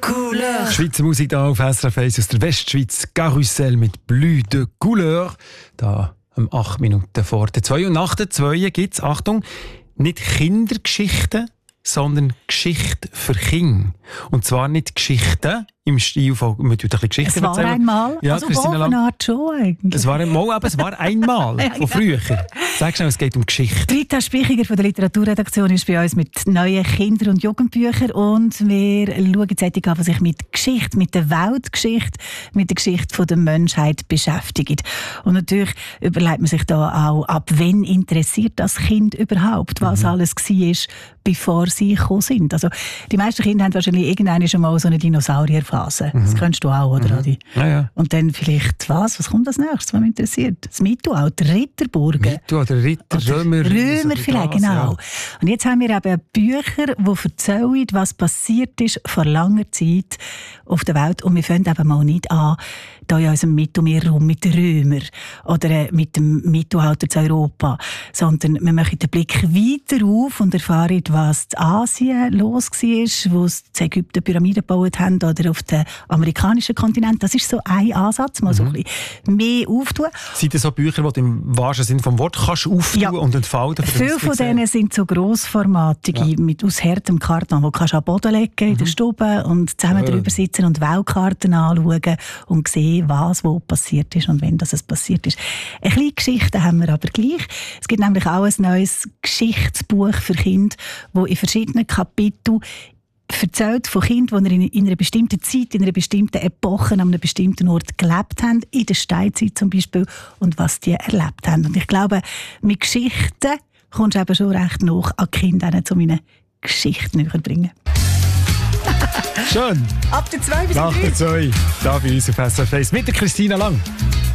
Couleur. Schweizer Musik da auf SRF 1 aus der Westschweiz. Karussell mit Bleu de Couleur. Da 8 Minuten vor der 2. Und nach der 2 gibt es, Achtung, nicht Kindergeschichten, sondern Geschichte für Kinder. Und zwar nicht Geschichten im Stil von, man tut ein bisschen Geschichten Es war erzählen. einmal, ja, also Christina auf eine Art schon eigentlich. Es war einmal, von früher. Sag schnell, es geht um Geschichte. Rita Spichiger von der Literaturredaktion ist bei uns mit neuen Kinder- und Jugendbüchern und wir schauen jetzt an, was sich mit Geschichte, mit der Weltgeschichte, mit der Geschichte der Menschheit beschäftigt. Und natürlich überlegt man sich da auch, ab wann interessiert das Kind überhaupt, was alles war, bevor sie gekommen sind. Also die meisten Kinder haben wahrscheinlich irgendwann schon mal so eine Dinosaurierphase. Das kennst du auch, oder Adi? Ja. Und dann vielleicht, was kommt als nächstes, was mich interessiert? Das Mittelalter, Ritterburgen. Mittelalter, Ritter, Römer Vielleicht, genau. Ja. Und jetzt haben wir eben Bücher, die erzählen, was passiert ist vor langer Zeit auf der Welt. Und wir fangen eben mal nicht an, hier in unserem Mittelmeerraum mit den Römern oder mit dem Mittelalter zu Europa, sondern wir machen den Blick weiter auf und erfahren, was in Asien los war, wo sie in Ägypten Pyramiden gebaut haben oder auf dem amerikanischen Kontinent. Das ist so ein Ansatz, mal so ein bisschen mehr auftun. Sind das so Bücher, die du im wahrsten Sinne vom Wort kannst auftun und entfalten? Viele von denen sind so grossformatige, mit aus hartem Karton, die kannst du an den Boden legen in der Stube und zusammen drüber sitzen und Weltkarten anschauen und sehen, was wo passiert ist und wenn das passiert ist. Eine kleine Geschichte haben wir aber gleich. Es gibt nämlich auch ein neues Geschichtsbuch für Kinder, das in verschiedenen Kapiteln erzählt von Kindern, die in einer bestimmten Zeit, in einer bestimmten Epoche, an einem bestimmten Ort gelebt haben, in der Steinzeit zum Beispiel, und was die erlebt haben. Und ich glaube, mit Geschichten kommst du eben schon recht nach an die Kinder, zu meinen Geschichten näher bringen. Schön. Ab der 2 bis 3. Nach der 2, da bei uns auf SRF 1 mit der Christina Lang.